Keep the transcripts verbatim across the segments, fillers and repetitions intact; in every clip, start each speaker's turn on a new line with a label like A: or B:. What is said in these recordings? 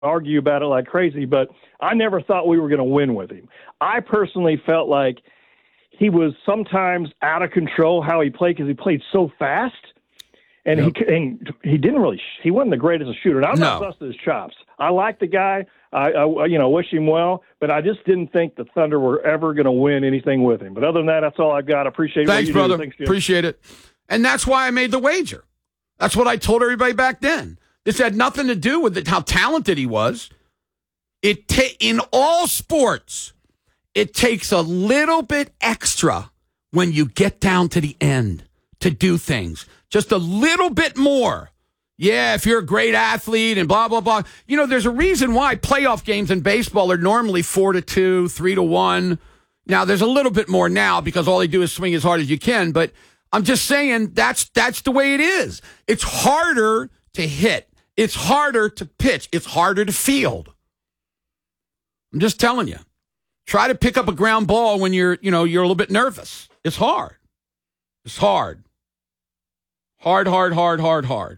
A: argue about it like crazy, but I never thought we were going to win with him. I personally felt like he was sometimes out of control how he played because he played so fast, and yep. he and he didn't really – he wasn't the greatest shooter. And I'm
B: no.
A: not busting his chops. I like the guy. I, I you know wish him well, but I just didn't think the Thunder were ever going to win anything with him. But other than that, that's all I've got. I appreciate it.
B: Thanks, brother.
A: Thanks,
B: appreciate it. And that's why I made the wager. That's what I told everybody back then. This had nothing to do with it, how talented he was. It ta- in all sports, it takes a little bit extra when you get down to the end to do things. Just a little bit more. Yeah, if you're a great athlete and blah, blah, blah. You know, there's a reason why playoff games in baseball are normally four to two, three to one. Now, there's a little bit more now because all they do is swing as hard as you can. But I'm just saying that's that's the way it is. It's harder to hit. It's harder to pitch. It's harder to field. I'm just telling you. Try to pick up a ground ball when you're, you know, you're a little bit nervous. It's hard. It's hard. Hard, hard, hard, hard, hard.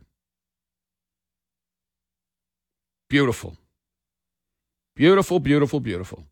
B: Beautiful. Beautiful, beautiful, beautiful.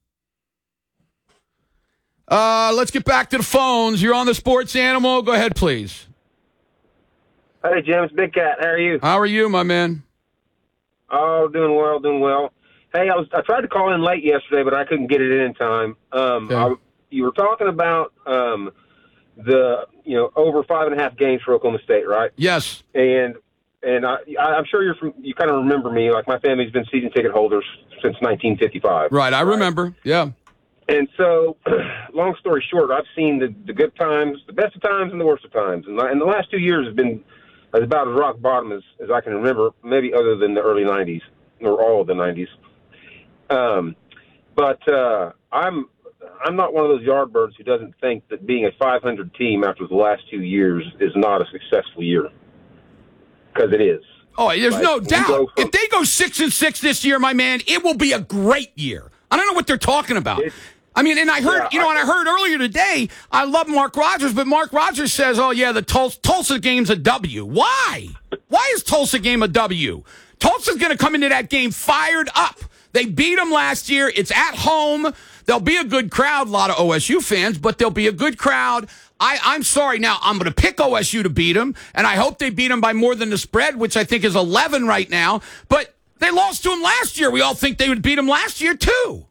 B: Uh, let's get back to the phones. You're on the Sports Animal. Go ahead, please.
C: Hey, Jim. It's Big Cat. How are you?
B: How are you, my man?
C: Oh, doing well, doing well. Hey, I was I tried to call in late yesterday, but I couldn't get it in in time. Um,
B: okay.
C: I, you were talking about um, the, you know, over five and a half games for Oklahoma State, right?
B: Yes.
C: And and I, I'm sure you're from, you kind of remember me. Like, my family's been season ticket holders since nineteen fifty-five.
B: Right, I
C: right?
B: remember. Yeah.
C: And so, long story short, I've seen the, the good times, the best of times, and the worst of times. And, and the last two years have been as about as rock bottom as, as I can remember, maybe other than the early nineties, or all of the nineties. Um, but uh, I'm I'm not one of those yardbirds who doesn't think that being a five hundred team after the last two years is not a successful year, because it is.
B: Oh, there's
C: like,
B: no doubt. From, if they go six and six this year, my man, it will be a great year. I don't know what they're talking about. I mean, and I heard, yeah, you know, I, and I heard earlier today, I love Mark Rogers, but Mark Rogers says, oh, yeah, the Tulsa, Tulsa game's a W. Why? Why is Tulsa game a W? Tulsa's going to come into that game fired up. They beat them last year. It's at home. There'll be a good crowd, a lot of O S U fans, but there'll be a good crowd. I, I'm sorry. Now, I'm going to pick O S U to beat them, and I hope they beat them by more than the spread, which I think is eleven right now. But they lost to them last year. We all think they would beat them last year, too.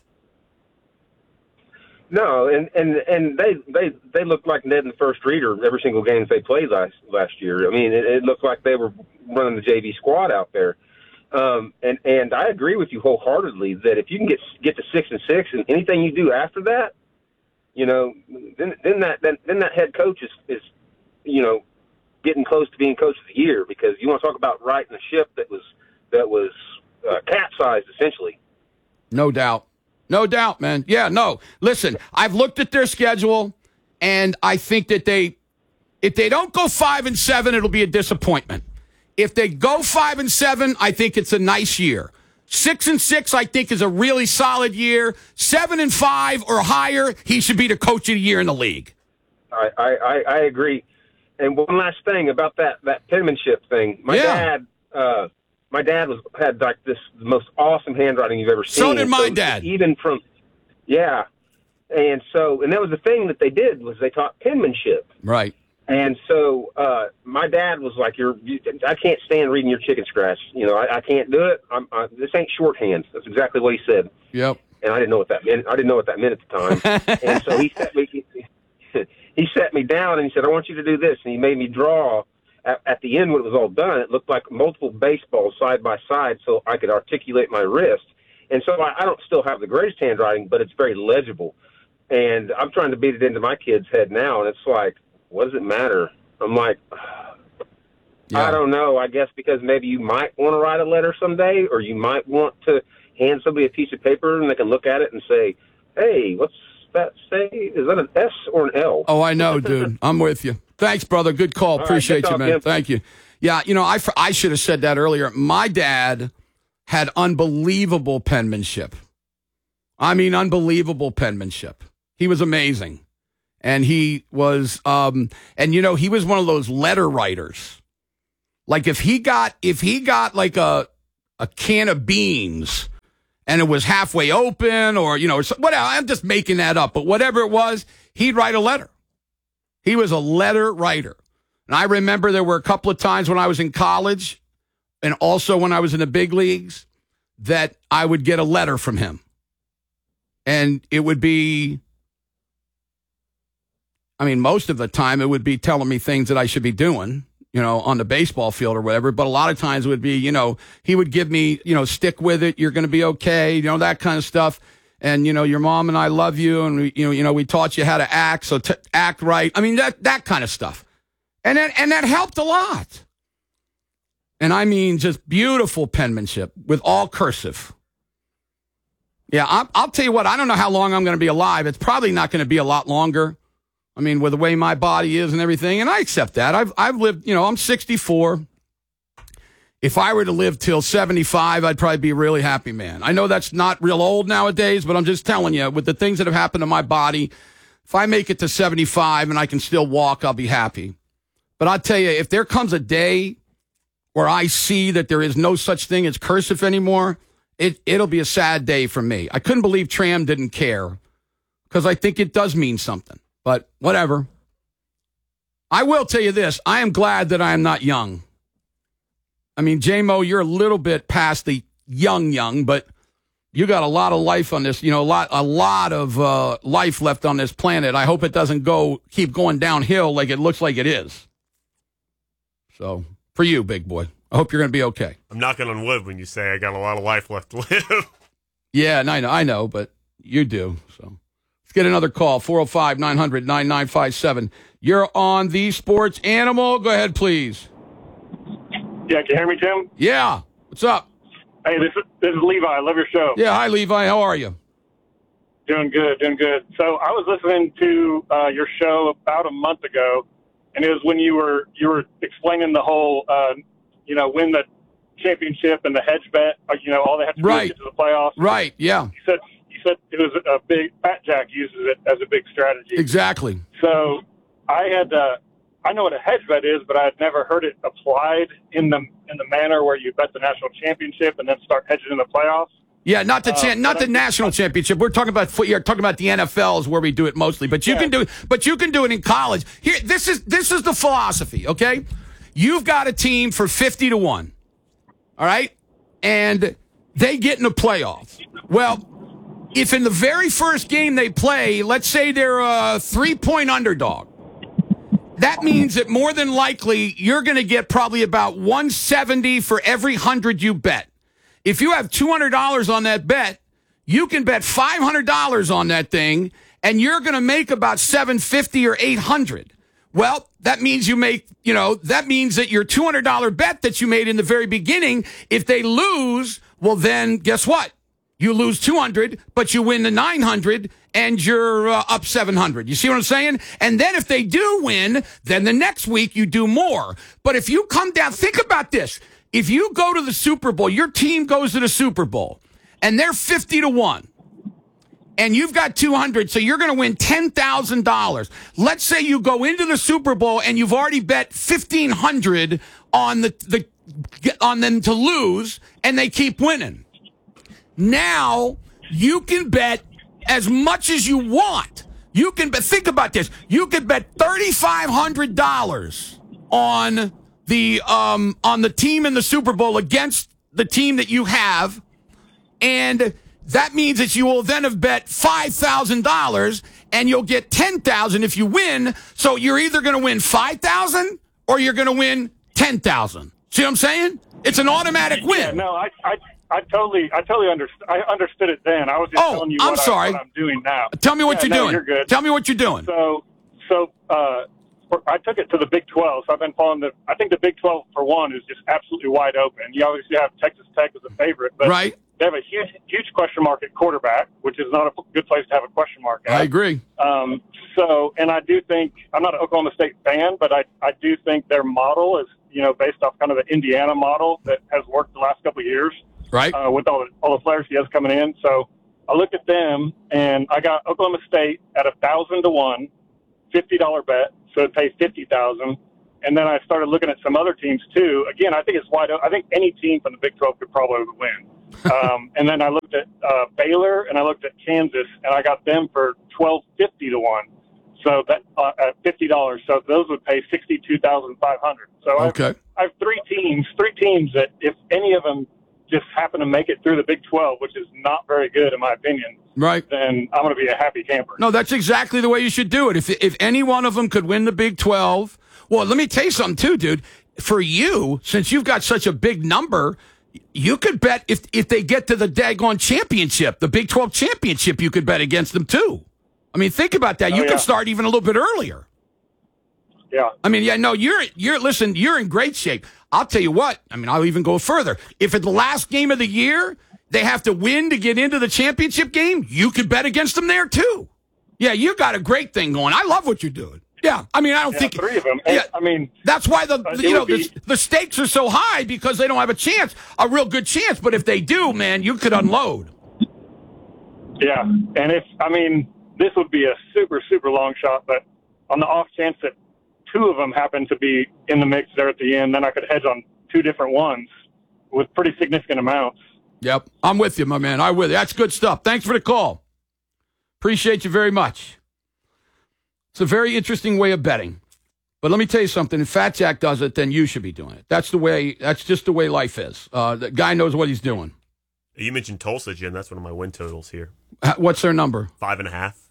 C: No, and, and, and they, they they looked like Ned and the First Reader every single game they played last last year. I mean, it, it looked like they were running the J V squad out there. Um, and, and I agree with you wholeheartedly that if you can get get to six and six, and anything you do after that, you know, then then that then, then that head coach is, is, you know, getting close to being coach of the year, because you want to talk about righting a ship that was that was uh, capsized essentially.
B: No doubt. No doubt, man. Yeah, no. Listen, I've looked at their schedule, and I think that they, if they don't go five and seven, it'll be a disappointment. If they go five and seven, I think it's a nice year. Six and six, I think, is a really solid year. Seven and five or higher, he should be the coach of the year in the league.
C: I I, I agree. And one last thing about that that penmanship thing. My
B: yeah.
C: dad. Uh, My dad was had like this the most awesome handwriting you've ever seen.
B: So did my
C: so
B: dad.
C: Even from, yeah, and so and that was the thing that they did was they taught penmanship.
B: Right.
C: And so uh, my dad was like, "You're, you, I can't stand reading your chicken scratch. You know, I, I can't do it. I'm, I, this ain't shorthand." That's exactly what he said.
B: Yep.
C: And I didn't know what that meant. I didn't know what that meant at the time. And so he set me. He set me down and he said, "I want you to do this," and he made me draw. At, at the end, when it was all done, it looked like multiple baseballs side by side so I could articulate my wrist. And so I, I don't still have the greatest handwriting, but it's very legible. And I'm trying to beat it into my kid's head now, and it's like, what does it matter? I'm like, yeah. I don't know. I guess because maybe you might want to write a letter someday, or you might want to hand somebody a piece of paper and they can look at it and say, hey, what's that say? Is that an S or an L?
B: Oh, I know, dude. I'm with you. Thanks, brother. Good call. All Appreciate right, you, man. Him. Thank you. Yeah, you know, I, I should have said that earlier. My dad had unbelievable penmanship. I mean, unbelievable penmanship. He was amazing. And he was, um, and, you know, he was one of those letter writers. Like, if he got, if he got like a, a can of beans and it was halfway open or, you know, or whatever. I'm just making that up. But whatever it was, he'd write a letter. He was a letter writer. And I remember there were a couple of times when I was in college and also when I was in the big leagues that I would get a letter from him. And it would be, I mean, most of the time it would be telling me things that I should be doing, you know, on the baseball field or whatever. But a lot of times it would be, you know, he would give me, you know, stick with it. You're going to be okay. You know, that kind of stuff. And, you know, your mom and I love you. And, we, you know, you know, we taught you how to act. So to act right. I mean, that, that kind of stuff. And that, and that helped a lot. And I mean, just beautiful penmanship with all cursive. Yeah, I'll, I'll tell you what, I don't know how long I'm going to be alive. It's probably not going to be a lot longer. I mean, with the way my body is and everything, and I accept that. I've I've lived, you know, I'm sixty-four. If I were to live till seventy-five, I'd probably be a really happy man. I know that's not real old nowadays, but I'm just telling you, with the things that have happened to my body, if I make it to seventy-five and I can still walk, I'll be happy. But I'll tell you, if there comes a day where I see that there is no such thing as cursive anymore, It, it'll be a sad day for me. I couldn't believe Tram didn't care because I think it does mean something. But whatever. I will tell you this. I am glad that I am not young. I mean, J-Mo, you're a little bit past the young, young, but you got a lot of life on this, you know, a lot, a lot of uh, life left on this planet. I hope it doesn't go keep going downhill like it looks like it is. So, for you, big boy. I hope you're going to be okay.
D: I'm knocking on wood when you say I got a lot of life left to live.
B: Yeah, and I know, I know, but you do. So let's get another call, four oh five, nine hundred, ninety-nine fifty-seven. You're on the Sports Animal. Go ahead, please.
E: Yeah, can you hear me, Tim?
B: Yeah. What's up?
E: Hey, this is, this is Levi. I love your show.
B: Yeah, hi, Levi. How are you?
E: Doing good, doing good. So I was listening to uh, your show about a month ago, and it was when you were you were explaining the whole uh, you know, win the championship and the hedge bet, you know, all they have to do
B: right.
E: is get to the playoffs.
B: Right, yeah.
E: You said, you said it was a big, Fat Jack uses it as a big strategy.
B: Exactly.
E: So I had, uh, I know what a hedge bet is, but I had never heard it applied in the in the manner where you bet the national championship and then start hedging in the playoffs.
B: Yeah, not the cha-
E: uh,
B: not the
E: I,
B: national championship. We're talking about foot. You're talking about the N F L is where we do it mostly, but you
E: yeah.
B: can do it. But you can do it in college. Here, this is this is the philosophy. Okay. You've got a team for fifty to one, all right? And they get in the playoffs. Well, if in the very first game they play, let's say they're a three-point underdog, that means that more than likely you're going to get probably about one seventy for every one hundred you bet. If you have two hundred dollars on that bet, you can bet five hundred dollars on that thing, and you're going to make about seven fifty or eight hundred. Well, that means you make, you know, that means that your two hundred dollars bet that you made in the very beginning, if they lose, well, then guess what? You lose two hundred, but you win the nine hundred and you're uh, up seven hundred. You see what I'm saying? And then if they do win, then the next week you do more. But if you come down, think about this. If you go to the Super Bowl, your team goes to the Super Bowl and they're fifty to one. And you've got two hundred, so you're going to win ten thousand dollars. Let's say you go into the Super Bowl and you've already bet fifteen hundred on the, the on them to lose, and they keep winning. Now you can bet as much as you want. You can bet, think about this. You can bet thirty-five hundred dollars on the um on the team in the Super Bowl against the team that you have, and that means that you will then have bet five thousand dollars and you'll get ten thousand dollars if you win. So you're either going to win five thousand dollars or you're going to win ten thousand dollars. See what I'm saying? It's an automatic win.
E: Yeah, no, I, I, I totally, I totally understood. I understood it then. I was just
B: oh,
E: telling you
B: I'm
E: what,
B: sorry.
E: I, what I'm doing now.
B: Tell me what
E: yeah,
B: you're
E: no,
B: doing.
E: You're good.
B: Tell me what you're doing.
E: So, so, uh, I took it to the Big twelve, so I've been following the. I think the Big twelve for one is just absolutely wide open. You obviously have Texas Tech as a favorite, but
B: right.
E: They have a huge, huge question mark at quarterback, which is not a good place to have a question mark at.
B: I agree.
E: Um, so, and I do think I'm not an Oklahoma State fan, but I, I do think their model is, you know, based off kind of the Indiana model that has worked the last couple of years,
B: right?
E: Uh, with all the all the players he has coming in. So, I looked at them, and I got Oklahoma State at a thousand to one, fifty dollar bet. So it'd pay fifty thousand. And then I started looking at some other teams too. Again, I think it's wide open. I think any team from the Big twelve could probably win. Um, and then I looked at uh, Baylor and I looked at Kansas, and I got them for twelve fifty to one. So that uh, at fifty dollars. So those would pay sixty-two thousand five hundred. So
B: okay.
E: I've, I have three teams, three teams that if any of them just happen to make it through the Big twelve, which is not very good in my opinion,
B: right,
E: then I'm going to be a happy camper.
B: No, that's exactly the way you should do it. If if any one of them could win the Big twelve, well, let me tell you something too, dude. For you, since you've got such a big number, you could bet if if they get to the daggone championship, the Big twelve championship, you could bet against them too. I mean, think about that.
E: Oh,
B: you
E: yeah.
B: could start even a little bit earlier.
E: Yeah.
B: I mean, yeah, no, you're you're listen, you're in great shape. I'll tell you what. I mean, I'll even go further. If at the last game of the year they have to win to get into the championship game, you could bet against them there too. Yeah, you got a great thing going. I love what you're doing. Yeah, I mean, I don't
E: Yeah,
B: think
E: three of them.
B: Yeah,
E: I mean,
B: that's why the,
E: uh,
B: the you know
E: be,
B: the, the stakes are so high because they don't have a chance, a real good chance. But if they do, man, you could unload.
E: Yeah, and if I mean, this would be a super super long shot, but on the off chance that two of them happen to be in the mix there at the end, then I could hedge on two different ones with pretty significant amounts.
B: Yep, I'm with you, my man. I'm with you. That's good stuff. Thanks for the call. Appreciate you very much. It's a very interesting way of betting. But let me tell you something. If Fat Jack does it, then you should be doing it. That's the way. That's just the way life is. Uh, the guy knows what he's doing.
D: You mentioned Tulsa, Jim. That's one of my win totals here.
B: Uh, What's their number?
D: Five and a half.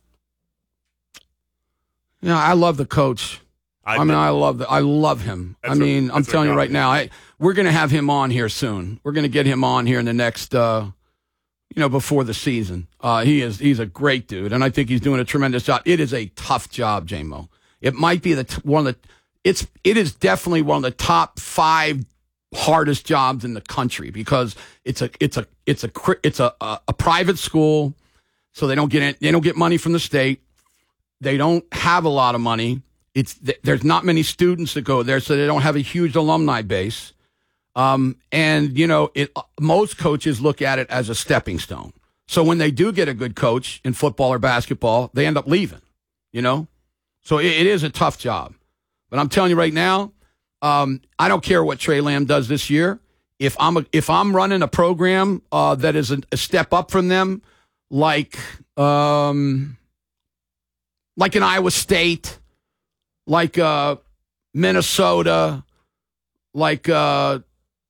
B: Yeah, I love the coach. I, I mean, I love the, I love him. I mean, what, I'm telling you right now, I, we're going to have him on here soon. We're going to get him on here in the next, uh, you know, before the season. Uh, he is he's a great dude, and I think he's doing a tremendous job. It is a tough job, J-Mo. It might be the t- one of the. It's it is definitely one of the top five hardest jobs in the country because it's a it's a it's a it's a a, a private school, so they don't get in, they don't get money from the state. They don't have a lot of money. It's there's not many students that go there, so they don't have a huge alumni base. Um, and you know, it most coaches look at it as a stepping stone. So when they do get a good coach in football or basketball, they end up leaving. You know, so it, it is a tough job. But I'm telling you right now, um, I don't care what Trey Lamb does this year. If I'm a, if I'm running a program uh, that is a, a step up from them, like um, like an Iowa State, like uh, Minnesota, like uh,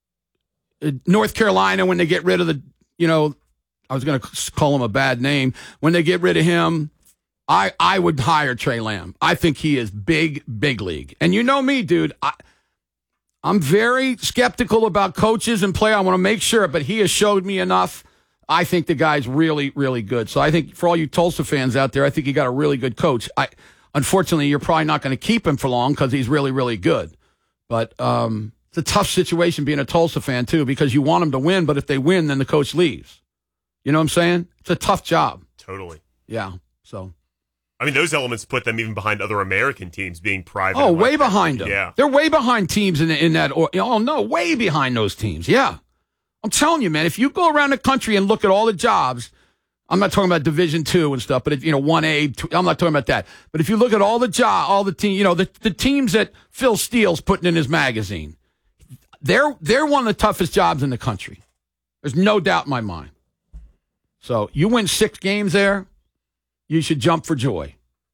B: North Carolina, when they get rid of the, you know, I was going to call him a bad name. When they get rid of him, I, I would hire Trey Lamb. I think he is big, big league. And you know me, dude. I, I'm very skeptical about coaches and play. I want to make sure, but he has showed me enough. I think the guy's really, really good. So I think for all you Tulsa fans out there, I think you got a really good coach. I, unfortunately, you're probably not going to keep him for long because he's really, really good. But um, it's a tough situation being a Tulsa fan, too, because you want them to win, but if they win, then the coach leaves. You know what I'm saying? It's a tough job.
D: Totally.
B: Yeah, so...
D: I mean, those elements put them even behind other American teams being private.
B: Oh, way behind them.
D: Yeah.
B: They're way behind teams in, in that. Or, oh, no, way behind those teams. Yeah. I'm telling you, man, if you go around the country and look at all the jobs, I'm not talking about Division Two and stuff, but, if, you know, one A, two, I'm not talking about that. But if you look at all the job, all the team, you know, the, the teams that Phil Steele's putting in his magazine, they're, they're one of the toughest jobs in the country. There's no doubt in my mind. So you win six games there, you should jump for joy.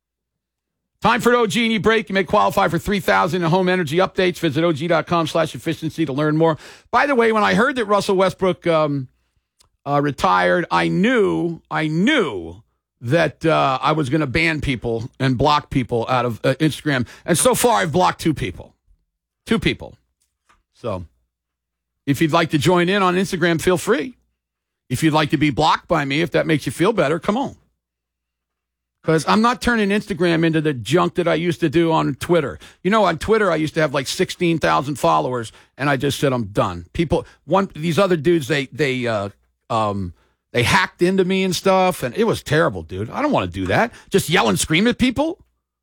B: Time for an O G and E break. You may qualify for three thousand in home energy updates. Visit Og.com slash efficiency to learn more. By the way, when I heard that Russell Westbrook um, uh, retired, I knew, I knew that uh, I was going to ban people and block people out of uh, Instagram. And so far, I've blocked two people. Two people. So if you'd like to join in on Instagram, feel free. If you'd like to be blocked by me, if that makes you feel better, come on. Because I'm not turning Instagram into the junk that I used to do on Twitter. You know, on Twitter, I used to have like sixteen thousand followers, and I just said, I'm done. People, one, these other dudes, they, they, uh, um, they hacked into me and stuff, and it was terrible, dude. I don't want to do that. Just yell and scream at people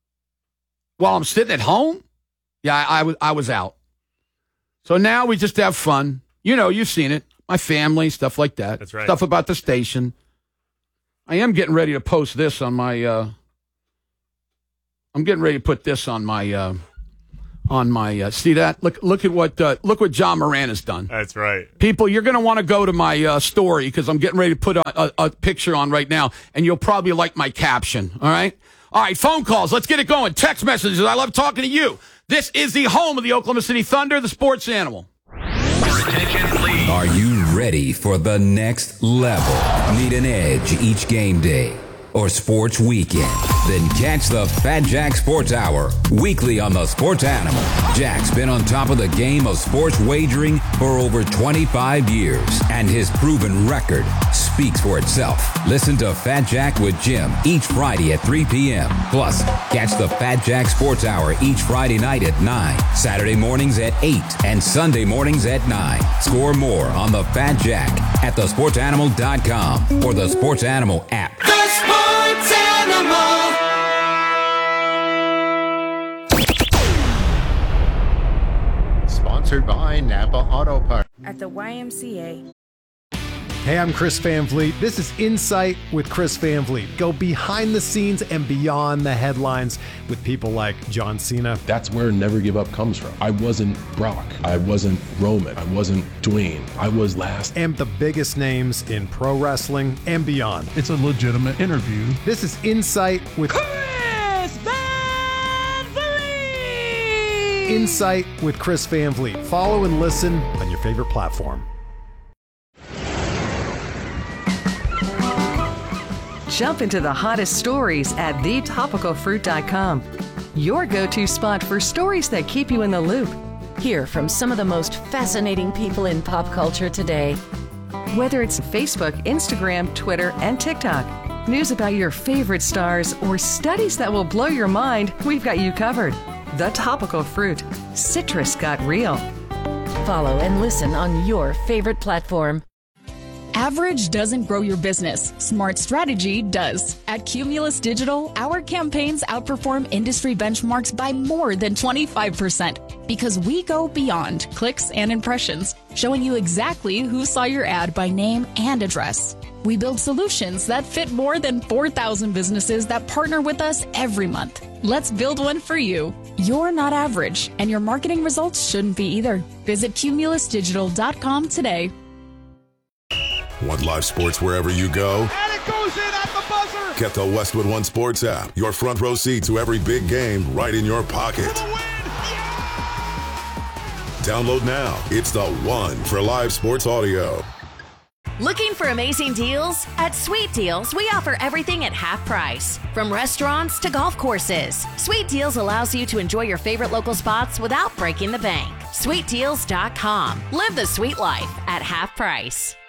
B: while I'm sitting at home. Yeah, I, I was, I was out. So now we just have fun. You know, you've seen it. My family, stuff like that.
D: That's right.
B: Stuff about the station. I am getting ready to post this on my, uh, I'm getting ready to put this on my, uh, on my uh, see that look look at what uh, look what John Moran has done.
D: That's right.
B: People, you're going to want to go to my uh, story because I'm getting ready to put a, a, a picture on right now, and you'll probably like my caption. All right, all right. Phone calls. Let's get it going. Text messages. I love talking to you. This is the home of the Oklahoma City Thunder, the sports animal.
F: Your attention, please.
G: Are you ready for the next level? Need an edge each game day or sports weekend? Then catch the Fat Jack Sports Hour weekly on the Sports Animal. Jack's been on top of the game of sports wagering for over twenty-five years, and his proven record speaks for itself. Listen to Fat Jack with Jim each Friday at three p.m. Plus, catch the Fat Jack Sports Hour each Friday night at nine, Saturday mornings at eight, and Sunday mornings at nine. Score more on the Fat Jack at the sports animal dot com or the Sports Animal app.
H: The Sports Animal.
I: Sponsored by Napa Auto Parts.
J: At the Y M C A.
K: Hey, I'm Chris Van Vliet. This is Insight with Chris Van Vliet. Go behind the scenes and beyond the headlines with people like John Cena.
L: That's where Never Give Up comes from. I wasn't Brock. I wasn't Roman. I wasn't Dwayne. I was last.
K: And the biggest names in pro wrestling and beyond.
M: It's a legitimate interview.
K: This is Insight with
H: Chris Van Vliet.
K: Insight with Chris Van Vliet. Follow and listen on your favorite platform.
N: Jump into the hottest stories at the topical fruit dot com. Your go-to spot for stories that keep you in the loop.
O: Hear from some of the most fascinating people in pop culture today.
N: Whether it's Facebook, Instagram, Twitter, and TikTok, news about your favorite stars, or studies that will blow your mind, we've got you covered. The Topical Fruit. Citrus got real.
O: Follow and listen on your favorite platform.
P: Average doesn't grow your business. Smart strategy does. At Cumulus Digital, our campaigns outperform industry benchmarks by more than twenty-five percent because we go beyond clicks and impressions, showing you exactly who saw your ad by name and address. We build solutions that fit more than four thousand businesses that partner with us every month. Let's build one for you. You're not average, and your marketing results shouldn't be either. Visit cumulus digital dot com today.
Q: Want live sports wherever you go?
H: And it goes in at the buzzer.
Q: Get the Westwood One Sports app. Your front row seat to every big game right in your pocket.
H: Yeah!
Q: Download now. It's the one for live sports audio.
R: Looking for amazing deals? At Sweet Deals, we offer everything at half price. From restaurants to golf courses, Sweet Deals allows you to enjoy your favorite local spots without breaking the bank. sweet deals dot com. Live the sweet life at half price.